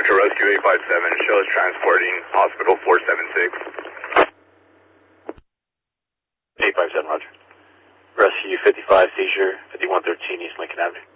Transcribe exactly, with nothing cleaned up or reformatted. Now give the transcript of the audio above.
to Rescue eight five seven. Show is transporting Hospital four seven six. eight five seven, roger. Rescue fifty-five, seizure, fifty-one thirteen East Lincoln Avenue.